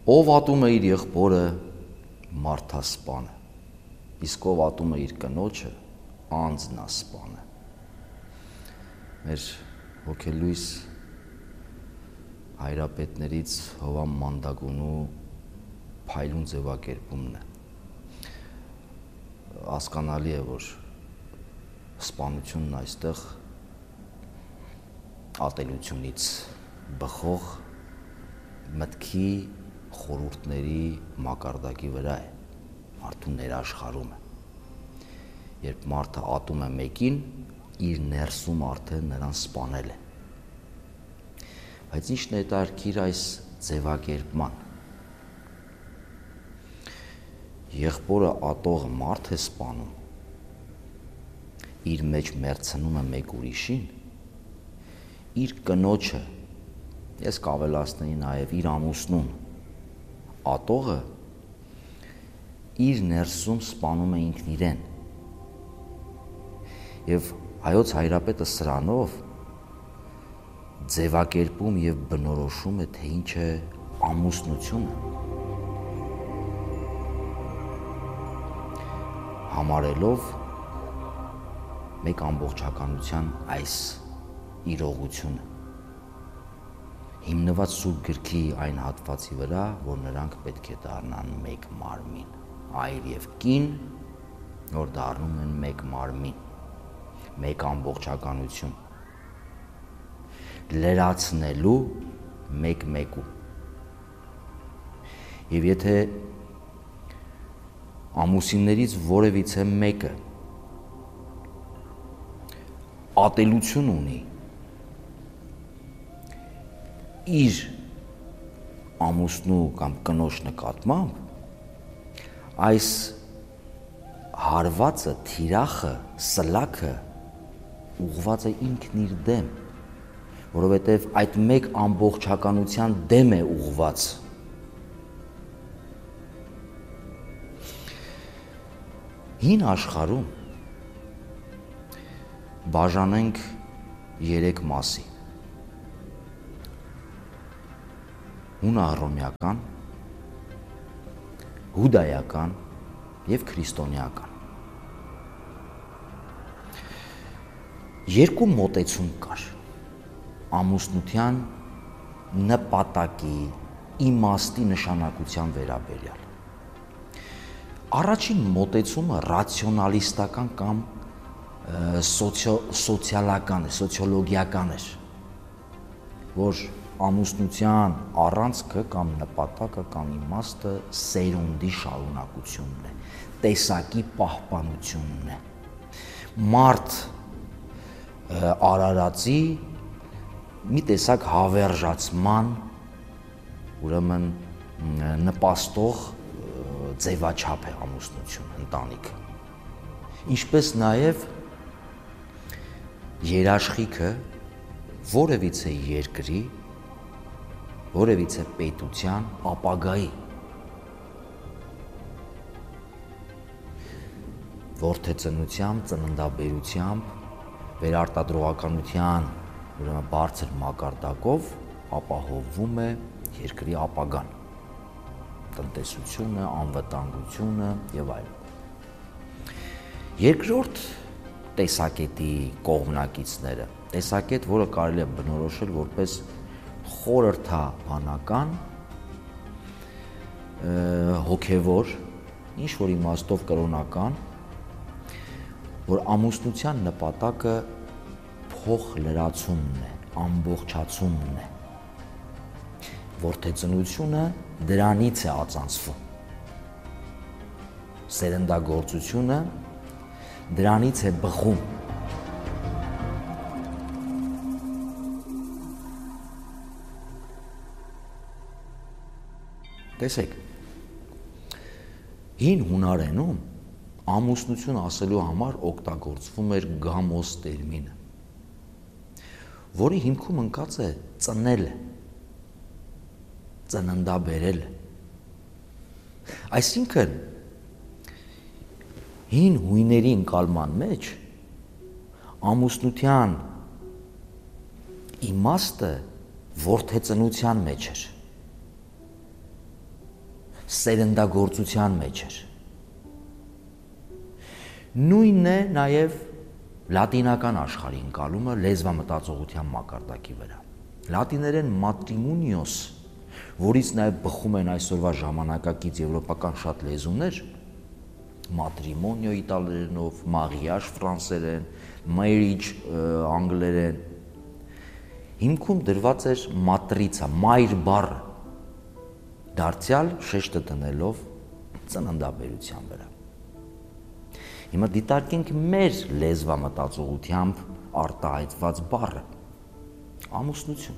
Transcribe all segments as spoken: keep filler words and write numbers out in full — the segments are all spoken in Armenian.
Ով ատում է իր եղբորը, մարդասպան է, իսկ ով ատում է իր կնոջը, անձնասպան է։ Մեր հոգելույս հայրապետներից Հովհան Մանդագունու փայլուն ձևակերպումն է։ Հասկանալի է, որ սպանությունն այստեղ ատելությունից բխող մտքի խորհուրդների մակարդակի վրա է, մարդու ներաշխարում է։ Երբ մարդը ատում է մեկին, իր ներսում արդեն նրան սպանել է։ Բայց ի՞նչն է հետաքրքիր այս ձևակերպման։ Եղբորը ատողը մարդ է սպանում, իր մեջ մերձնում է մեկ ուրիշին, իր կնոջը, ես կավելացնեի նաև իր ամուսնուն, ատողը իր ներսում սպանում է ինքն իրեն։ Եվ հայոց հայրապետը սրանով ձևակերպում եւ բնորոշում է, թե ինչ է ամուսնությունը, համարելով մեկ ամբողջականության այս իրողությունը, հիմնված Սուրբ Գրքի այն հատվածի վրա, որ նրանք պետք է դառնան մեկ մարմին, այր եւ կին, որ դառնում են մեկ մարմին, մեկ ամբողջականություն, լրացնելու մեկ մեկու։ Եվ եթե ամուսիններից որևիցե մեկը ատելություն ունի իր ամուսնու կամ կնոջ նկատմամբ, այս հարվածը, թիրախը, սլաքը ուղղված է ինքն իր դեմ, որովհետև այդ մեկ ամբողջականության դեմ է ուղղված։ Հին աշխարհում բաժանենք երեք մասի. հունահռոմեական, հուդայական եւ քրիստոնեական։ Երկու մոտեցում կար ամուսնության նպատակի, իմաստի, նշանակության վերաբերյալ։ Առաջին մոտեցումը ռացիոնալիստական կամ սոցիո, սոցիալական է, սոցիոլոգիական էր, որ ամուսնության առանցքը կամ նպատակը կամ իմաստը սերունդի շարունակությունն է, տեսակի պահպանությունն է, մարդ արարածի մի տեսակ հավերժացման, ուրեմն նպաստող ձևաչափ է ամուսնություն, ընտանիքը, ինչպես նաև երաշխիքը որևիցե երկրի, որևիցե պետության ապագայի, որդեծնությամբ, ծննդաբերությամբ, վերարտադրողականության ուրեմն բարձր մակարդակով ապահովվում է երկրի ապագան, տնտեսությունը, անվտանգությունը եւ այլն։ Երկրորդ տեսակետի կողմնակիցները, տեսակետ, որը կարելի է բնորոշել որպես խորհրդաբանական, հոգևոր, ինչ որ իմաստով կրոնական, որ ամուսնության նպատակը փոխ լրացումն է, ամբողջացումն է, որդեծնությունը դրանից է ածանցվում, սերնդագործությունը դրանից է բխում։ Տեսեք, հին հունարենում ամուսնություն ասելու համար օգտագործվում էր գամոս տերմինը, որի հիմքում ընկած է ծնելը, ծննդաբերելը։ Այսինքն հին հույների ընկալման մեջ ամուսնության իմաստը որդեծնության մեջ էր։ սերնդագործության մեջ էր։ Նույնն է նաև լատինական աշխարհի ընկալումը լեզվամտածողության մակարդակի վրա։ Լատիներեն matrimoonios, որից նաև բխում են այսօրվա ժամանակակից եվրոպական շատ լեզուներ, matrimonio իտալերենով, mariage ֆրանսերեն, marriage անգլերեն, հիմքում դրված էր matrica, մայր բառը, դարձյալ շեշտը դնելով ծննդաբերության վրա։ Հիմա դիտարկենք մեր լեզվամտածողությամբ արտահայտված բառը ամուսնություն,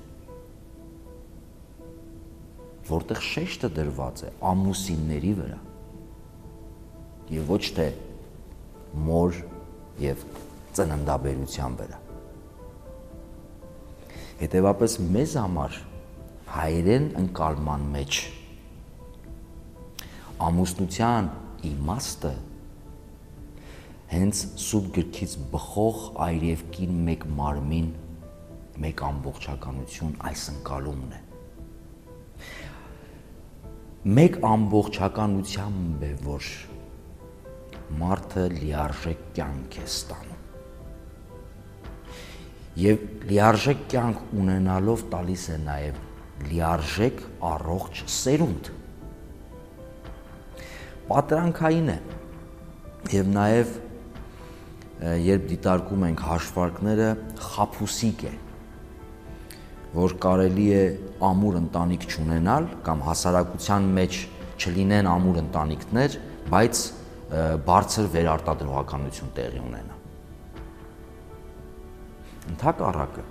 որտեղ շեշտը դրված է ամուսինների վրա եւ ոչ թե մոր եւ ծննդաբերության վրա։ Հետևաբար մեզ համար հայերեն ընկալման մեջ ամուսնության իմաստը հենց սուրբ գրքից բխող այր եւ կին մեկ մարմին, մեկ ամբողջականություն այս ընկալումն է։ Մեկ ամբողջականությամբ է, որ մարդը լիարժեք կյանք է ստանում։ Եվ լիարժեք կյանք ունենալով տալիս է նաեւ լիարժեք առողջ սերունդ։ Պատրանքային է եւ նաեւ երբ դիտարկում ենք հաշվարկները, խաբուսիկ է, որ կարելի է ամուր ընտանիք չունենալ կամ հասարակության մեջ չլինեն ամուր ընտանիքներ, բայց բարձր վերարտադրողականություն տեղի ունենա։ Ընդհակառակը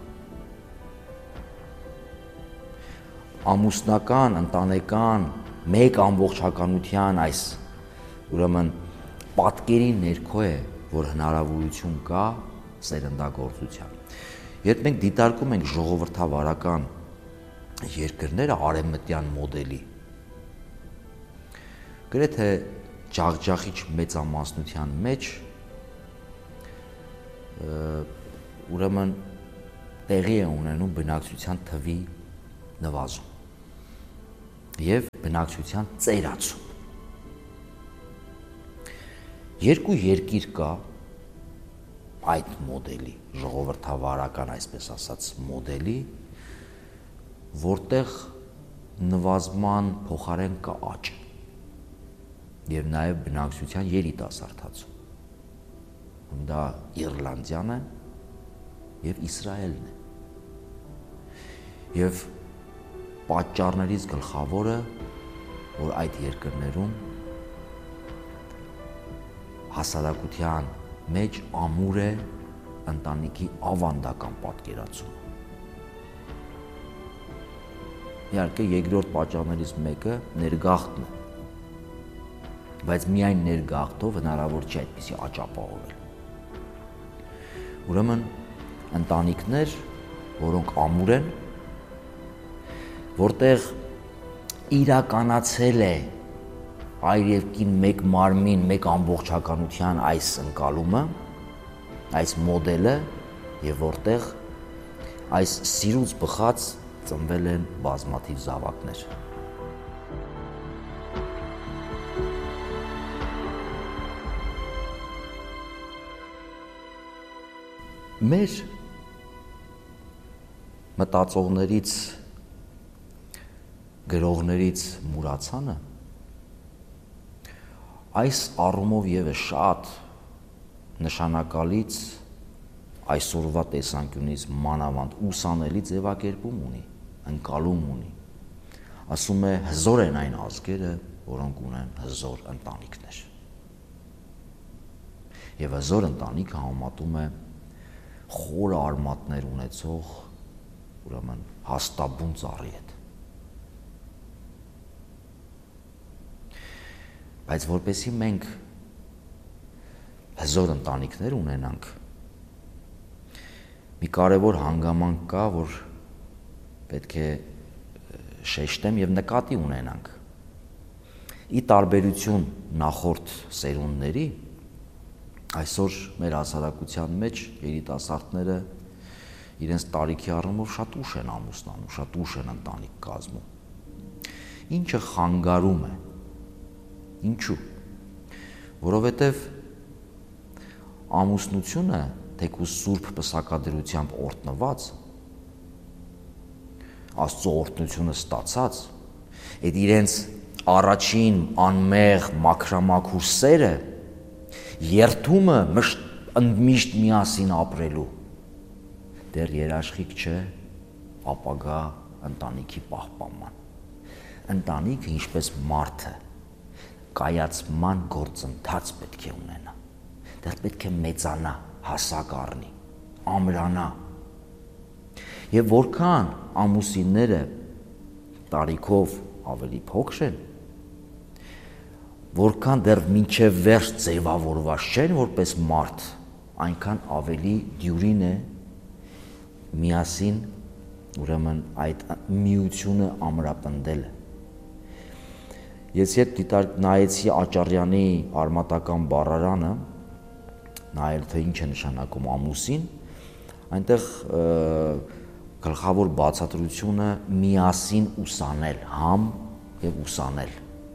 ամուսնական, ընտանեկան, մեկ ամբողջականության այս ուրեմն պատկերի ներքո է, որ հնարավորություն կա սերնդագործության։ Երբ մենք դիտարկում ենք ժողովրդավարական երկրները արևմտյան մոդելի, գրեթե ջախջախիչ մեծամասնության մեջ ուրեմն տեղի է ունենում բնակչության թվի նվազում եւ բնակչության ծերացում։ Երկու երկիր կա այդ մոդելի, ժողովրդավարական, այսպես ասած, մոդելի, որտեղ նվազման փոխարեն կա աճ եւ նաեւ բնակչության երիտասարդացում։ Դա Իռլանդիան է եւ Իսրայելն է։ Եվ պատճառներից գլխավորը, որ այդ երկրներում հասարակության մեջ ամուր է ընտանիքի ավանդական պատկերացումը։ Իհարկե երկրորդ պատճառներից մեկը ներգաղթն է, բայց միայն ներգաղթով հնարավոր չէ այդպիսի աճ ապահովել։ Ուրեմն ընտանիքներ, որոնք ամուր են, որտեղ իրականացել է այր եւ կին մեկ մարմին, մեկ ամբողջականության այս ընկալումը, այս մոդելը եւ որտեղ այս սիրուց բխած ծնվել են բազմաթիվ զավակներ։ Մեր մտածողներից, գրողներից մուրացանը այս առումով եւս շատ նշանակալից այսօրվա տեսանկյունից մանավանդ ուսանելի ձևակերպում ունի, ընկալում ունի։ Ասում է հզոր են այն ազգերը, որոնք ունեն հզոր ընտանիքներ։ Եվ հզոր ընտանիքը համատում է խոր արմատներ ունեցող, ուրեմն հաստաբուն ծառի հետ։ Բայց որպեսզի մենք հզոր ընտանիքներ ունենանք, մի կարևոր հանգամանք կա, որ պետք է շեշտեմ եւ նկատի ունենանք։ Ի տարբերություն նախորդ սերունդների, այսօր մեր հասարակության մեջ երիտասարդները իրենց տարիքի առումով շատ ուշ են ամուսնանում, շատ ուշ են ընտանիք կազմում, ինչը խանգարում է Ինչու՞։ Որովհետև ամուսնությունը, թեկուզ սուրբ պսակադրությամբ օրհնված, Աստծո օրհնությունը ստացած, այդ իրենց առաջին անմեղ մաքրամաքուր սերը, երդումը միշտ միասին ապրելու, դեռ երաշխիք չէ ապագա ընտանիքի պահպանման։ Ընտանիքը ինչպես մարդը կայացման գործընթաց պետք է ունենա, դեռ պետք է մեծանա, հասակ առնի, ամրանա։ Եվ որքան ամուսինները տարիքով ավելի փոքր են, որքան դեռ մինչև վերջ ձևավորված չեն որպես մարդ, այնքան ավելի դյուրին է միասին, ուրեմն այդ միությունը ամրապնդելը։ Ես երբ դիտար նայեցի Աճարյանի արմատական բառարանը, նայել թե ինչ է նշանակում ամուսին, այնտեղ գլխավոր բացատրությունը միասին ուսանել, համ եւ ուսանել,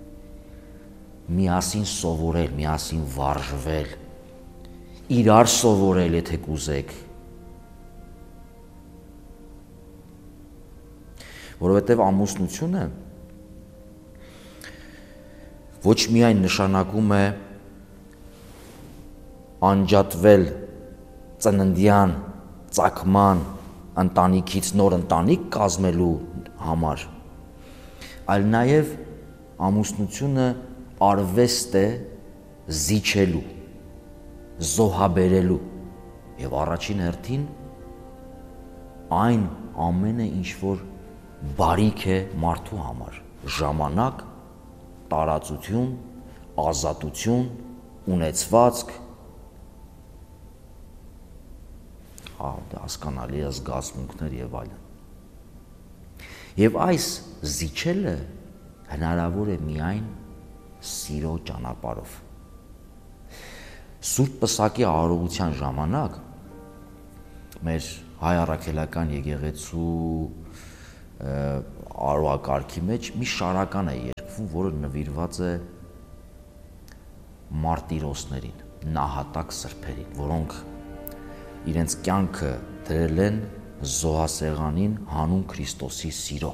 միասին սովորել, միասին վարժվել, իրար սովորել, եթե կուզեք, որովհետեւ ամուսնությունը ոչ միայն նշանակում է անջատվել ծննդյան ծագման ընտանիքից նոր ընտանիք կազմելու համար, այլ նաև ամուսնությունը արվեստ է զիջելու, զոհաբերելու եւ առաջին հերթին այն ամենը, ինչ որ բարիք է մարդու համար, ժամանակ, տարածություն, ազատություն, ունեցվածք, հա, հասկանալի է, զգացմունքներ եւ այլն։ Եվ այս զիջելը հնարավոր է միայն սիրո ճանապարհով։ Սուրբ Պսակի արարողության ժամանակ մեր հայ առաքելական եկեղեցու արարողակարգի մեջ մի շարական է երգվում, որը նվիրված է մարտիրոսներին, նահատակ սրբերին, որոնք իրենց կյանքը դրել են զոհասեղանին հանուն Քրիստոսի սիրո,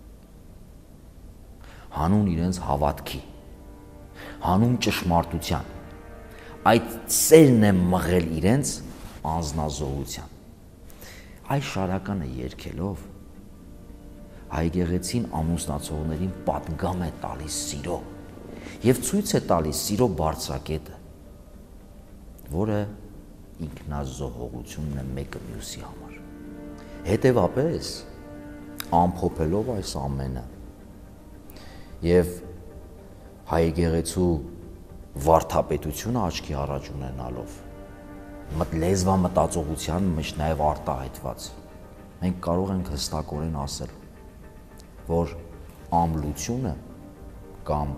հանուն իրենց հավատքի, հանուն ճշմարտության, այդ սերն է մղել իրենց անձնազոհության։ Այս շարականը երգելով հայ եկեղեցին ամուսնացողներին պատգամ է տալիս սիրո եւ ցույց է տալիս սիրո բարձրակետը, որը ինքնազոհողությունն է մեկը մյուսի համար։ Հետևաբար, ամփոփելով այս ամենը եւ հայ եկեղեցու վարդապետությունը աչքի առաջ ունենալով, լեզվամտածողության մեջ նաեւ արտահայտված, մենք կարող ենք հստակորեն ասել, որ ամլությունը կամ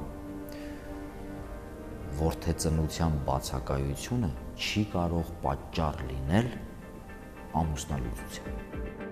որդեծնության բացակայությունը չի կարող պատճառ լինել ամուսնալուծության։